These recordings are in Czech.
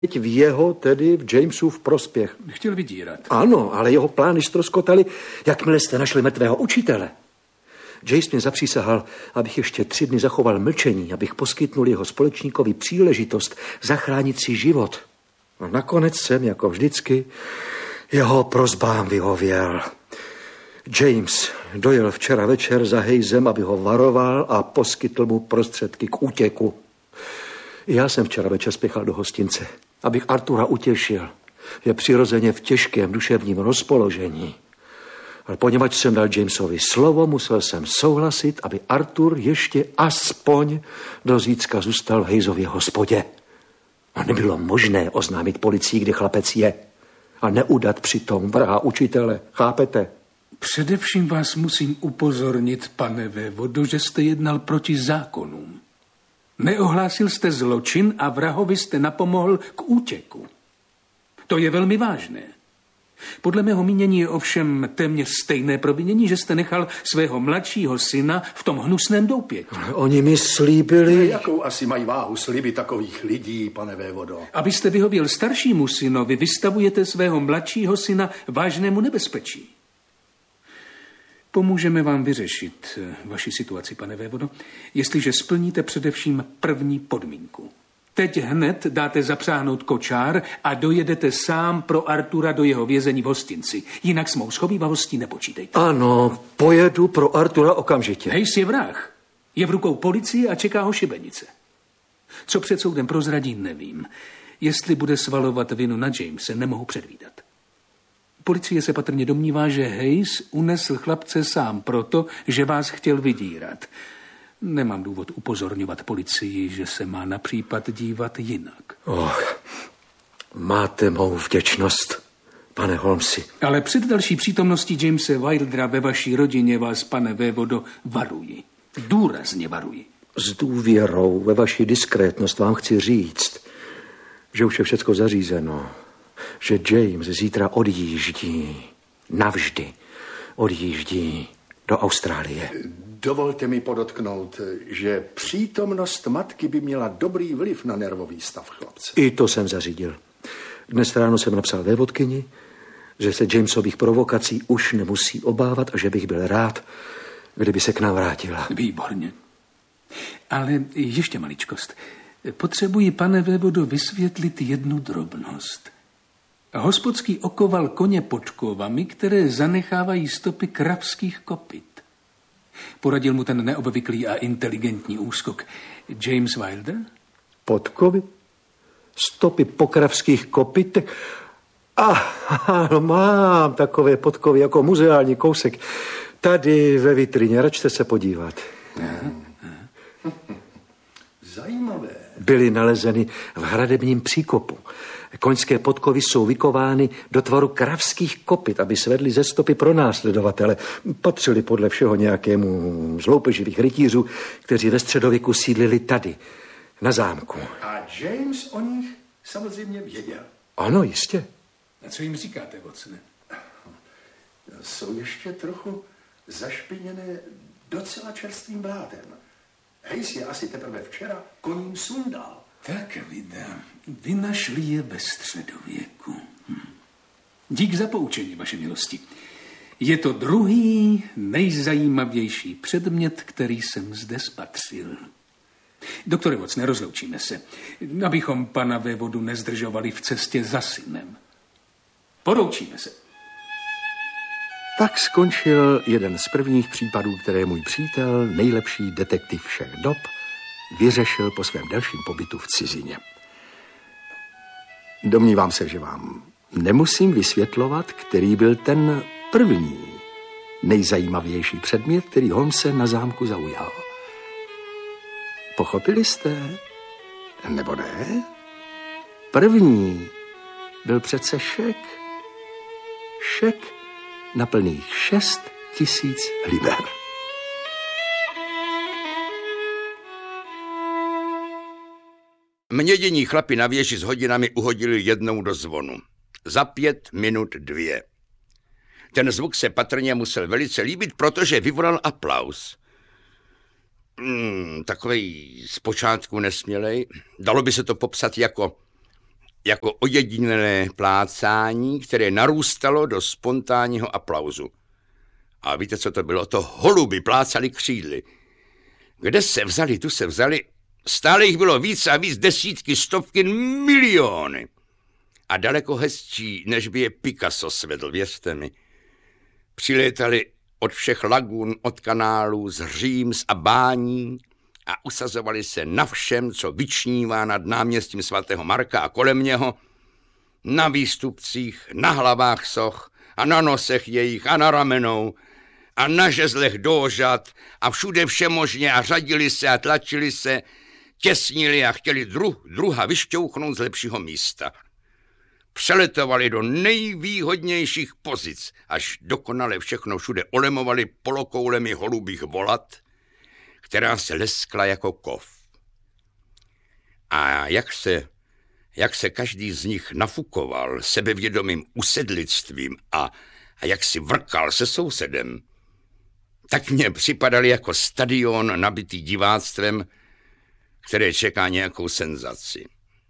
Teď v jeho, tedy v Jamesův prospěch. Chtěl vydírat. Ano, ale jeho plány ztroskotaly, jakmile jste našli mrtvého učitele. James mě zapřísahal, abych ještě 3 dny zachoval mlčení, abych poskytnul jeho společníkovi příležitost zachránit si život. A nakonec jsem, jako vždycky, jeho prosbám vyhověl. James dojel včera večer za Hayesem, aby ho varoval a poskytl mu prostředky k útěku. Já jsem včera večer spěchal do hostince, abych Artura utěšil. Je přirozeně v těžkém duševním rozpoložení. Ale poněvadž jsem dal Jamesovi slovo, musel jsem souhlasit, aby Artur ještě aspoň do zítřka zůstal v Hayesově hospodě. A nebylo možné oznámit policii, kde chlapec je. A neudat přitom vraha učitele, chápete? Především vás musím upozornit, pane vévodo, že jste jednal proti zákonům. Neohlásil jste zločin a vrahovi jste napomohl k útěku. To je velmi vážné. Podle mého mínění je ovšem téměř stejné provinění, že jste nechal svého mladšího syna v tom hnusném doupěti. Oni mi slíbili... Jakou asi mají váhu sliby takových lidí, pane vévodo? Abyste vyhověl staršímu synovi, vystavujete svého mladšího syna vážnému nebezpečí. Pomůžeme vám vyřešit vaši situaci, pane vévodo, jestliže splníte především první podmínku. Teď hned dáte zapřáhnout kočár a dojedete sám pro Artura do jeho vězení v hostinci. Jinak s mou schovívavostí nepočítejte. Ano, pojedu pro Artura okamžitě. Hayes je vrah. Je v rukou policie a čeká ho šibenice. Co před soudem prozradí, nevím. Jestli bude svalovat vinu na Jamese, nemohu předvídat. Policie se patrně domnívá, že Hayes unesl chlapce sám proto, že vás chtěl vydírat. Nemám důvod upozorňovat policii, že se má na případ dívat jinak. Máte mou vděčnost, pane Holmesi. Ale před další přítomností Jamese Wildera ve vaší rodině vás, pane vévodo, varuji. Důrazně varuji. S důvěrou ve vaši diskrétnost vám chci říct, že už je všecko zařízeno. Že James zítra odjíždí. Navždy odjíždí do Austrálie. Dovolte mi podotknout, že přítomnost matky by měla dobrý vliv na nervový stav chlapce. I to jsem zařídil. Dnes ráno jsem napsal vévodkyni, že se Jamesových provokací už nemusí obávat a že bych byl rád, kdyby se k nám vrátila. Výborně. Ale ještě maličkost. Potřebuji, pane vévodo, vysvětlit jednu drobnost. Hospodský okoval koně podkovami, které zanechávají stopy kravských kopyt. Poradil mu ten neobvyklý a inteligentní úskok James Wilder? Podkovy? Stopy pokravských kopytek? Mám takové podkovy jako muzeální kousek. Tady ve vitrině, račte se podívat. Zajímavé. Byly nalezeny v hradebním příkopu. Koňské podkovy jsou vykovány do tvaru kravských kopyt, aby svedly ze stopy pro následovatele. Patřili podle všeho nějakému z loupeživých rytířů, kteří ve středověku sídlili tady, na zámku. A James o nich samozřejmě věděl. Ano, jistě. A co jim říkáte, Watsone? Jsou ještě trochu zašpiněné docela čerstvým blátem. Hayes je asi teprve včera koním sundal. Tak, vy našli je ve středověku. Dík za poučení, vaše milosti. Je to druhý nejzajímavější předmět, který jsem zde spatřil. Doktore Watsone, rozloučíme se, abychom pana vévodu nezdržovali v cestě za synem. Poroučíme se. Tak skončil jeden z prvních případů, které můj přítel, nejlepší detektiv všech dob, vyřešil po svém delším pobytu v cizině. Domnívám se, že vám nemusím vysvětlovat, který byl ten první nejzajímavější předmět, který Holmese na zámku zaujal. Pochopili jste? Nebo ne? První byl přece šek. Šek na plných 6 000 liber. Mědění chlapi na věži s hodinami uhodili jednou do zvonu. Za 5 minut 2. Ten zvuk se patrně musel velice líbit, protože vyvolal aplaus. Takovej zpočátku nesmělej. Dalo by se to popsat jako jako ojedinělé plácání, které narůstalo do spontánního aplauzu. A víte, co to bylo? To holuby plácali křídly. Kde se vzali, tu se vzali. Stále jich bylo víc a víc, desítky, stovky, miliony. A daleko hezčí, než by je Picasso svedl, věřte mi. Přilétali od všech lagun, od kanálů, z Říms a bání a usazovali se na všem, co vyčnívá nad náměstím svatého Marka a kolem něho, na výstupcích, na hlavách soch a na nosech jejich a na ramenou a na žezlech doožad a všude všemožně a řadili se a tlačili se, těsnili a chtěli druha vyšťouchnout z lepšího místa. Přeletovali do nejvýhodnějších pozic, až dokonale všechno všude olemovali polokoulemi holubých volat, která se leskla jako kov. A jak se každý z nich nafukoval sebevědomým usedlictvím a jak si vrkal se sousedem, tak mě připadali jako stadion nabitý diváctvem, které čeká nějakou senzaci.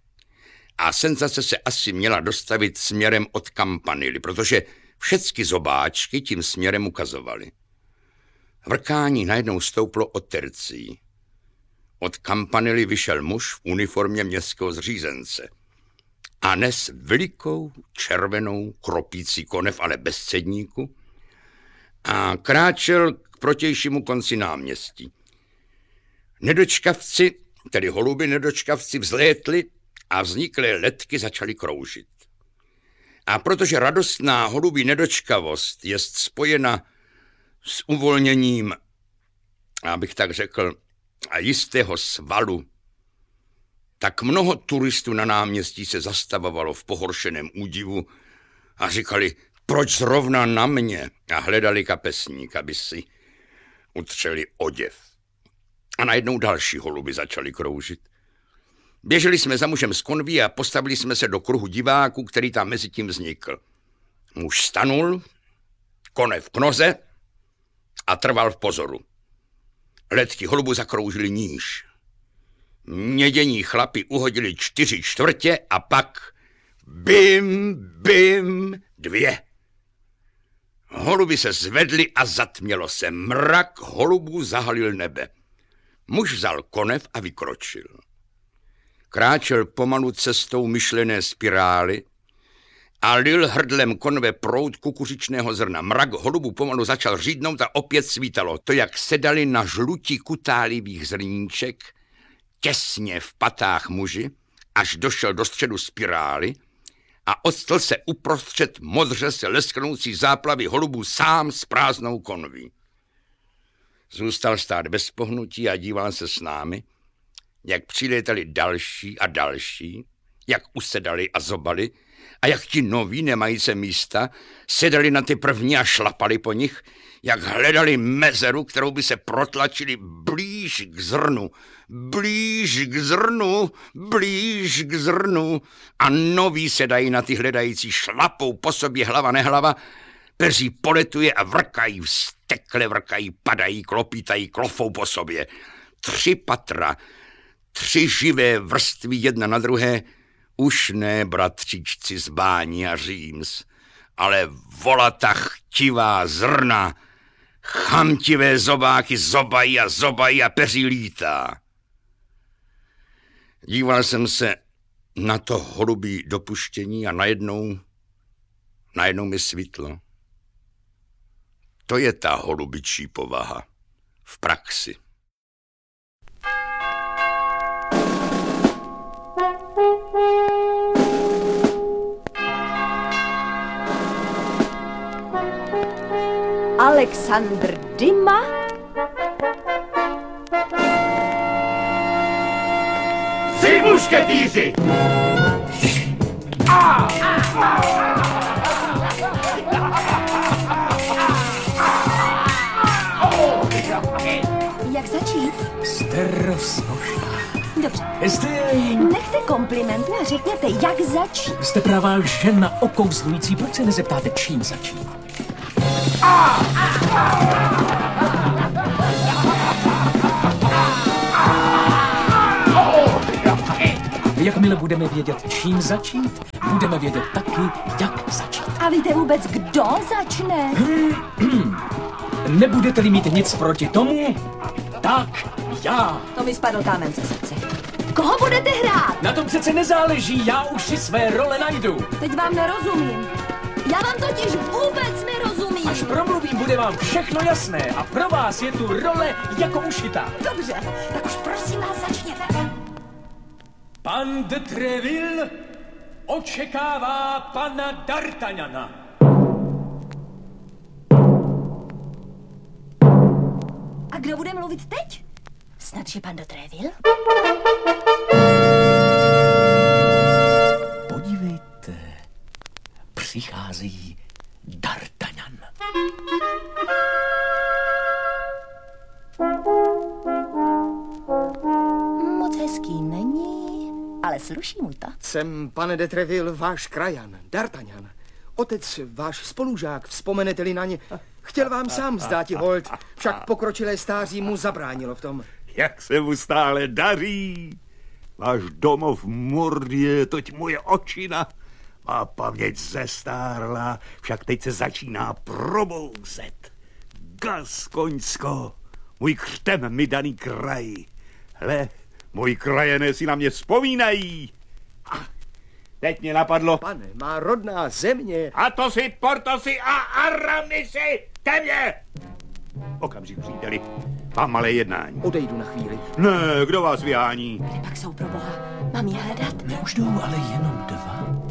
A senzace se asi měla dostavit směrem od Campanily, protože všechny zobáčky tím směrem ukazovaly. Vrkání najednou stouplo od tercí. Od Campanily vyšel muž v uniformě městského zřízence a nes velikou červenou kropící konev, ale bez cedníku, a kráčel k protějšímu konci náměstí. Nedočkavci, tedy holuby nedočkavci, vzlétli a vzniklé letky začaly kroužit. A protože radostná holubí nedočkavost je spojena s uvolněním, abych tak řekl, a jistého svalu, tak mnoho turistů na náměstí se zastavovalo v pohoršeném údivu a říkali, proč zrovna na mě, a hledali kapesník, aby si utřeli oděv. A najednou další holuby začaly kroužit. Běželi jsme za mužem z konví a postavili jsme se do kruhu diváků, který tam mezi tím vznikl. Muž stanul, konev k noze a trval v pozoru. Letky holubu zakroužily níž. Mědění chlapi uhodili 4/4 a pak bim, bim, 2. Holuby se zvedly a zatmělo se. Mrak holubů zahalil nebe. Muž vzal konev a vykročil. Kráčel pomalu cestou myšlené spirály a lil hrdlem konve proud kukuřičného zrna. Mrak holubu pomalu začal řídnout a opět svítalo. To, jak sedali na žlutí kutálivých zrníček, těsně v patách muži, až došel do středu spirály a odstl se uprostřed modře se lesknoucí záplavy holubů sám s prázdnou konví. Zůstal stát bez pohnutí a díval se s námi, jak přilétali další a další, jak usedali a zobali a jak ti noví, nemajíce místa, sedali na ty první a šlapali po nich, jak hledali mezeru, kterou by se protlačili blíž k zrnu, blíž k zrnu, blíž k zrnu a noví sedají na ty hledající, šlapou po sobě hlava nehlava, peří poletuje a vrkají, vztekle vrkají, padají, klopítají, klofou po sobě. 3 patra, 3 živé vrstvy jedna na druhé, už ne bratříčci z Bání a Říms, ale volatá chtivá zrna, chamtivé zobáky zobají a peří lítá. Díval jsem se na to holubí dopuštění a najednou mi svítlo. To je ta holubičí povaha v praxi. Alexandr Dumas, Tři mušketýři! jak začít? Jste rozkošná. Dobře, Jste nechte komplimenty a řekněte, jak začít. Jste pravá žena okouzlující, proč se nezeptáte, čím začít? Jakmile budeme vědět, čím začít, budeme vědět taky, jak začít. A víte vůbec, kdo začne? Nebudete-li mít nic proti tomu, tak já. To mi spadl kámen ze srdce. Koho budete hrát? Na tom přece nezáleží, já už si své role najdu. Teď vám nerozumím. Já vám totiž vůbec nerozumím. Až promluvím, bude vám všechno jasné a pro vás je tu role jako ušitá. Dobře, tak už prosím vás začněte. Pan de Treville očekává pana D'Artagnana. A kdo bude mluvit teď? Snad, že pan de Treville? Podívejte, přichází D'Artagnan. Moc hezký není, ale sluší mu to. Jsem, pane de Treville, váš krajan, D'Artagnan. Otec, váš spolužák, vzpomenete-li na ně, chtěl vám sám zdáti hold, však pokročilé stáří mu zabránilo v tom. Jak se mu stále daří. Váš domov Mordě, toť moje očina. Má paměť zestárla, však teď se začíná probouzet. Gaskoňsko, můj křtem mi daný kraj. Hle, moji krajané si na mě vzpomínají. Teď mě napadlo. Pane, má rodná země. Atosi, Portosi a Aramisi, temně! Okamžik, příteli, mám malé jednání. Odejdu na chvíli. Ne, kdo vás vyhání? Kde pak jsou pro boha? Mám je hledat? Ne, už jdou ale jenom 2.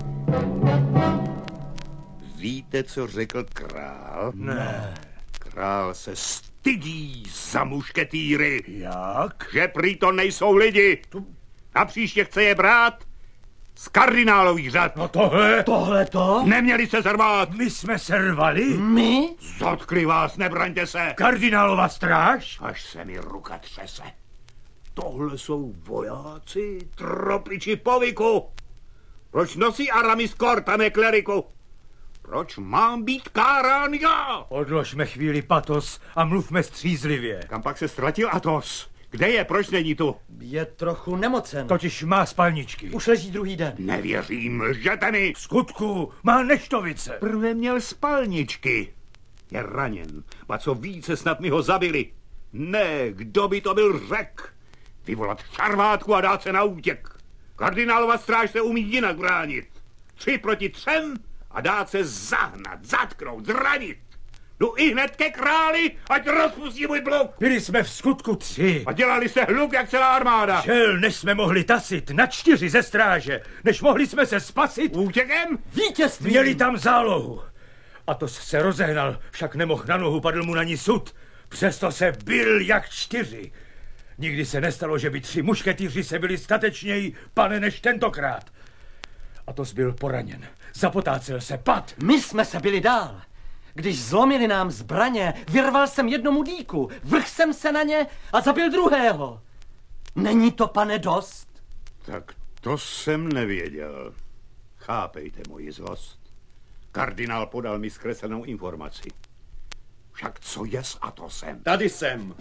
Víte, co řekl král? Ne. Král se stydí za mušketýry. Jak? Že prý to nejsou lidi. Napříště chce je brát z kardinálových řad. No Tohle to? neměli se zrvát. My jsme se rvali? My? Zotkli vás, nebraňte se. Kardinálova stráž? Až se mi ruka třese. Tohle jsou vojáci, tropiči povyku. Proč nosí Aramis kort a ne kleriku? Proč mám být kárán já? Odložme chvíli patos a mluvme střízlivě. Kam pak se ztratil Athos? Kde je? Proč není tu? Je trochu nemocen. Totiž má spalničky. Už leží druhý den. Nevěřím, lžete mi. V skutku má neštovice. Prvé měl spalničky. Je raněn. A co více, snad mi ho zabili. Ne, kdo by to byl řek? Vyvolat šarvátku a dát se na útěk. Kardinálova stráž se umí jinak bránit. 3 proti 3 a dát se zahnat, zatknout, zranit. Jdu i hned ke králi, ať rozpustí můj pluk. Byli jsme v skutku 3. A dělali se hluk jak celá armáda. Šel, než jsme mohli tasit na 4 ze stráže, než mohli jsme se spasit. Útěkem? Vítězství! Měli tam zálohu. Athos se rozehnal, však nemohl na nohu, padl mu na ní sud. Přesto se bil jak 4. Nikdy se nestalo, že by 3 mušketýři se byli statečněji, pane, než tentokrát. Athos byl poraněn, zapotácel se, pad. My jsme se byli dál. Když zlomili nám zbraně, vyrval jsem jednomu dýku, vrhl jsem se na ně a zabil druhého. Není to, pane, dost? Tak to jsem nevěděl. Chápejte moji zlost. Kardinál podal mi zkreslenou informaci. Však co je s Athosem? Tady jsem.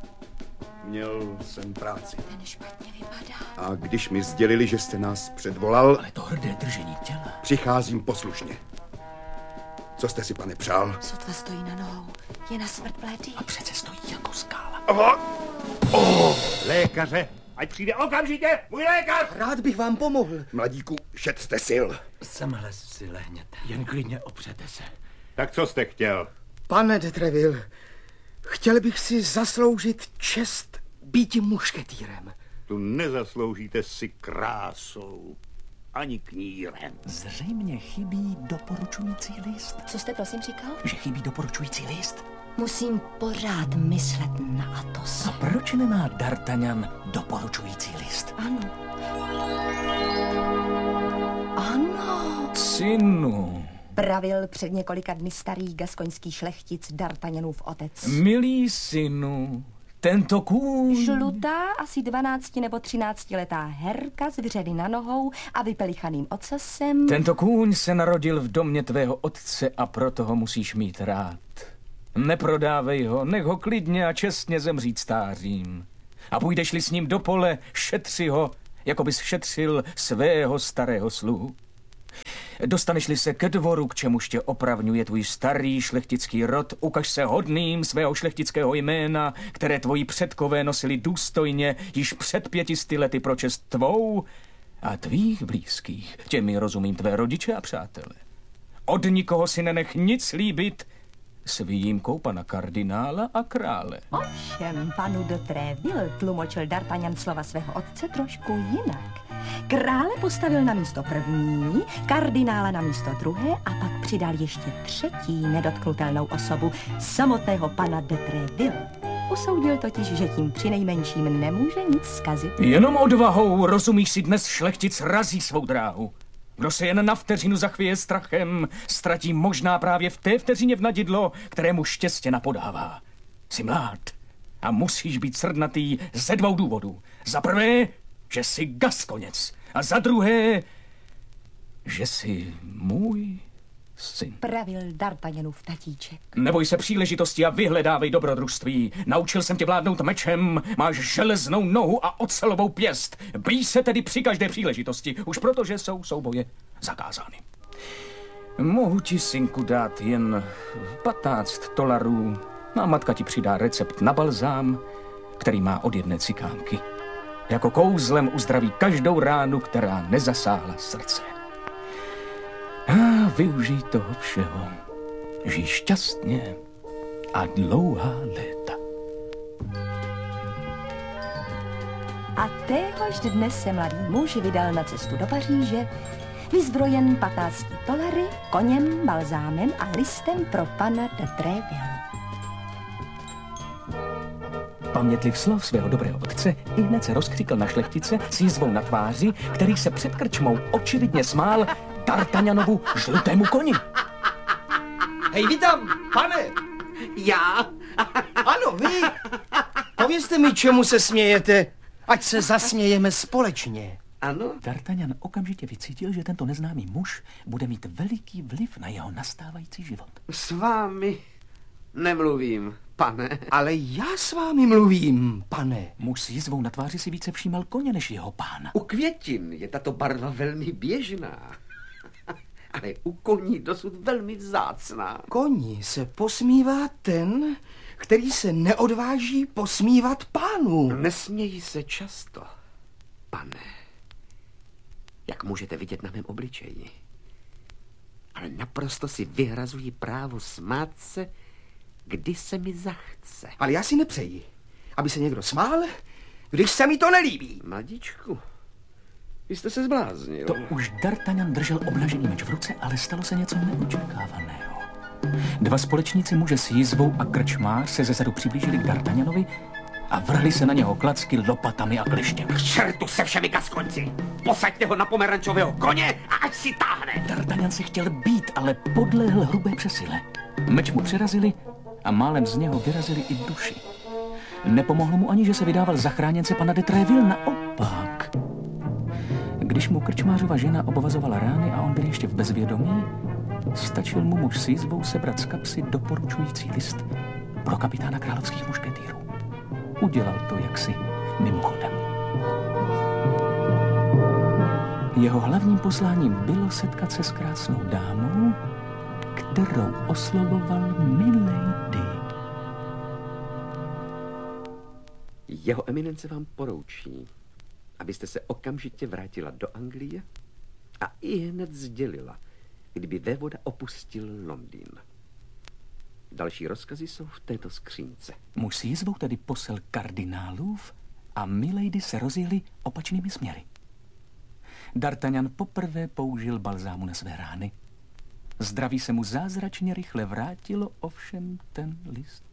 Měl jsem práci. Ten špatně vypadá. A když mi sdělili, že jste nás předvolal, Ale to hrdé držení těla. přicházím poslušně. Co jste si, pane, přál? Sotva stojí na nohou. Je na smrt blédý. A přece stojí jako skála. Lékaře, ať přijde okamžitě, můj lékař! Rád bych vám pomohl. Mladíku, šetřte sil. Semhle si lehněte. Jen klidně opřete se. Tak co jste chtěl? Pane de Treville, chtěl bych si zasloužit čest býti mušketýrem. Tu nezasloužíte si krásou, ani knírem. Zřejmě chybí doporučující list. Co jste prosím říkal? Že chybí doporučující list? Musím pořád myslet na Athos. A proč nemá D'Artagnan doporučující list? Ano. Ano. Synu, Pravil před několika dny starý gaskoňský šlechtic D'Artagnanův otec. milý synu, tento kůň... Žlutá, asi 12 nebo 13 letá herka s vředy na nohou a vypelichaným ocasem. Tento kůň se narodil v domě tvého otce a proto ho musíš mít rád. Neprodávej ho, nech ho klidně a čestně zemřít stářím. A půjdeš-li s ním do pole, šetři ho jako bys šetřil svého starého sluhu. Dostaneš-li se ke dvoru, k čemuž tě opravňuje tvůj starý šlechtický rod, ukaž se hodným svého šlechtického jména, které tvoji předkové nosili důstojně již před 500 lety pro čest tvou a tvých blízkých. Těmi rozumím tvé rodiče a přátelé. Od nikoho si nenech nic líbit, s výjimkou pana kardinála a krále. Ovšem, panu de Tréville tlumočil D'Artagnan slova svého otce trošku jinak. Krále postavil na místo první, kardinála na místo druhé a pak přidal ještě třetí nedotknutelnou osobu, samotného pana de Tréville. Usoudil totiž, že tím přinejmenším nemůže nic zkazit. Jenom odvahou, rozumíš si, dnes šlechtic razí svou dráhu. Kdo se jen na vteřinu zachvěje strachem, ztratí možná právě v té vteřině vnadidlo, kterému štěstě napodává. Jsi mlád a musíš být srdnatý ze 2 důvodů. Za prvé, že jsi Gaskonec a za druhé, že jsi můj syn. Pravil D'Artagnanův tatíček. Neboj se příležitosti a vyhledávej dobrodružství. Naučil jsem tě vládnout mečem, máš železnou nohu a ocelovou pěst. Bij se tedy při každé příležitosti, už protože jsou souboje zakázány. Mohu ti, synku, dát jen 15 dolarů a matka ti přidá recept na balzám, který má od jedné cikánky. Jako kouzlem uzdraví každou ránu, která nezasáhla srdce. A využij toho všeho. Žij šťastně a dlouhá léta. A téhož dne se mladý muž vydal na cestu do Paříže, vyzbrojen 15 dolary, koněm, balzámem a listem pro pana de Tréville. Pamětliv slov svého dobrého otce, ihned se rozkřikl na šlechtice s jízvou na tváři, který se před krčmou očividně smál D'Artagnanovu žlutému koni. Hej, vy tam, pane! Já? Ano, vy! Povězte mi, čemu se smějete, ať se zasmějeme společně. Ano? D'Artagnan okamžitě vycítil, že tento neznámý muž bude mít veliký vliv na jeho nastávající život. S vámi nemluvím, pane. Ale já s vámi mluvím, pane. Muž s jízvou na tváři si více všímal koně než jeho pána. U květin je tato barva velmi běžná, ale u koní dosud velmi vzácná. Koni se posmívá ten, který se neodváží posmívat pánu. Nesmějí se často, pane. Jak můžete vidět na mém obličeji. Ale naprosto si vyhrazují právo smát se, kdy se mi zachce. Ale já si nepřeji, aby se někdo smál, když se mi to nelíbí. Mladičku, vy jste se zbláznil. To už D'Artagnan držel obnažený meč v ruce, ale stalo se něco neočekávaného. 2 společníci muže s jízvou a krčmář se zezadu přiblížili k D'Artagnanovi a vrhli se na něho klacky lopatami a kleštěm. K čertu se všemi Gaskonci! Posaďte ho na pomerančového koně a ať si táhne! D'Artagnan se chtěl být, ale podlehl hrubé přesile. Meč mu přerazili a málem z něho vyrazili i duši. Nepomohlo mu ani, že se vydával zachráněnce pana de Tréville, naopak. Když mu krčmářova žena obvazovala rány a on byl ještě v bezvědomí, stačil mu muž s jízvou sebrat z kapsy doporučující list pro kapitána královských mušketýrů. Udělal to jaksi mimochodem. Jeho hlavním posláním bylo setkat se s krásnou dámou, kterou oslovoval milady. Jeho eminence vám poroučí, abyste se okamžitě vrátila do Anglie a ihned sdělila, kdyby vévoda opustil Londýn. Další rozkazy jsou v této skřínce. Muž s jízvou tedy posel kardinálův a milady se rozjeli opačnými směry. D'Artagnan poprvé použil balzámu na své rány. Zdraví se mu zázračně rychle vrátilo, ovšem ten list.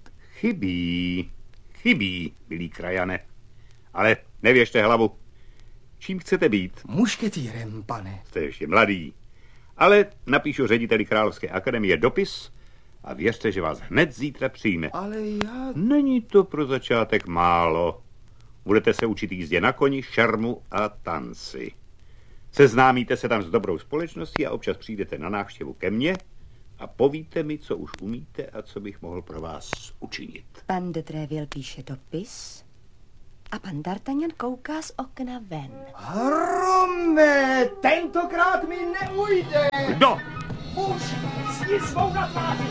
Chybí, milý krajane. Ale nevěžte hlavu. Čím chcete být? Mušketýrem, pane. Jste ještě mladý. Ale napíšu řediteli Královské akademie dopis a věřte, že vás hned zítra přijme. Ale já... Není to pro začátek málo. Budete se učit jízdě na koni, šarmu a tanci. Seznámíte se tam s dobrou společností a občas přijdete na návštěvu ke mně a povíte mi, co už umíte a co bych mohl pro vás učinit. Pan de Tréville píše dopis A pan D'Artagnan kouká z okna ven. Hrome, tentokrát mi neujde. Kdo? Už s svou na tváři.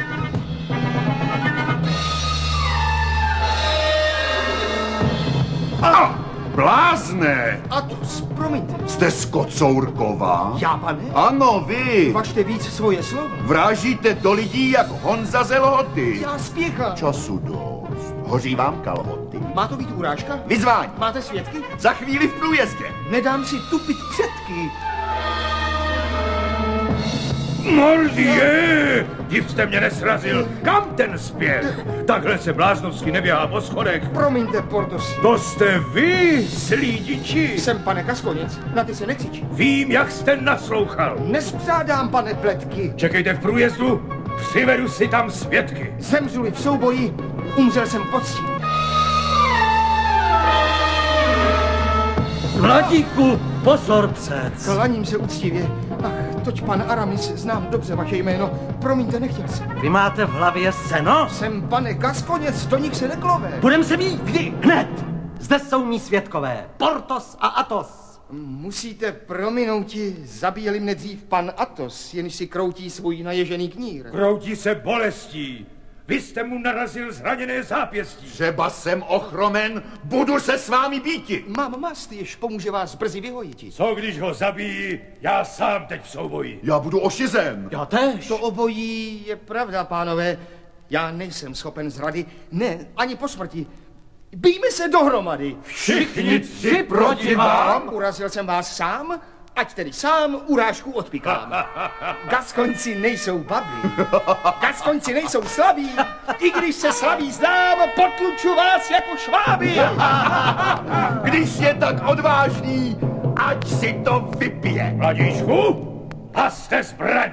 Blázne! Athos, promiňte. Jste z Kocourkova? Já, pane? Ano, vy. Važte víc svoje slova. Vrážíte do lidí jak Honza z Lhoty. Já spěchám. Času dost. Hoří vám kalhoty. Má to být urážka? Vyzvání. Máte svědky? Za chvíli v průjezdě. Nedám si tupit předky. Mordie! Div jste mě nesrazil. Kam ten spěch? Takhle se bláznovsky neběhá po schodech. Promiňte, Portos. To jste vy, slídiči. Jsem pane Gaskonec, na ty se nekřičí. Vím, jak jste naslouchal. Nespřádám, pane Pletky. Čekejte v průjezdu, přivedu si tam svědky. Zemřu-li v souboji, umřel jsem poctivě. Mladíku, pozor přec. Klaním se úctivě. Ach, toť pan Aramis, znám dobře vaše jméno. Promiňte, nechtěl jsem. Vy máte v hlavě seno? Jsem pane Gaskonec, do nich se neklové. Budem se mít kdy? Hned! Zde jsou mí svědkové, Portos a Athos. Musíte prominouti, zabíjeli mne dřív pan Athos, jenž si kroutí svůj naježený knír. Kroutí se bolestí. Vy jste mu narazil zraněné zápěstí. Třeba jsem ochromen, budu se s vámi býti. Mám mast, jež pomůže vás brzy vyhojiti. Co když ho zabijí, já sám teď v souboji. Já budu ošizen. Já též. To obojí je pravda, pánové. Já nejsem schopen zrady, ne, ani po smrti. Bijme se dohromady. Všichni tři proti vám? Urazil jsem vás sám, ať tedy sám urážku odpikám. Gaskoňci nejsou babi. Gaskoňci nejsou slabí. I když se slabí zdám, potluču vás jako šváby. Když je tak odvážný, ať si to vypije. Mladíčku, paste zbraň.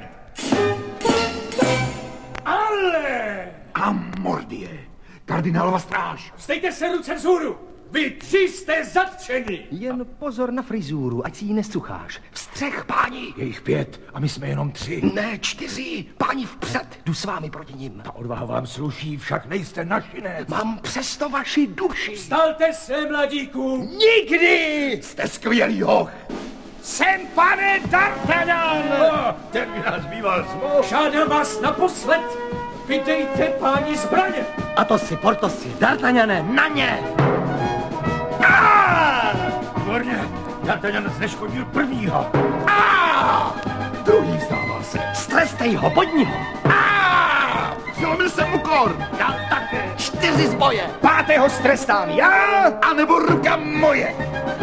Ale! A mordie, kardinálova stráž. Vzdejte se, ruce vzhůru! Vy tři jste zatčeni! Jen pozor na frizuru, ať si ji nesucháš. Vstřech, páni! Je jich 5 a my jsme jenom 3. Ne, 4. Páni vpřed, jdu s vámi proti nim. Ta odvaha vám sluší, však nejste našinec. Mám přesto vaši duši. Vstalte se, mladíku! Nikdy! Jste skvělý hoch. Jsem pane D'Artagnan! Ten by nás býval zmohl. Žádám vás naposled, vydejte páni zbraně! Athosi, Portosi, D'Artagnane, na ně! Výborně, D'Artagnan zneškodnil prvního. Druhý vzdával se. Strestej ho, podni ho! Zlomil jsem mu kor. Já také. 4 z boje. 5. strestám já. A nebo ruka moje.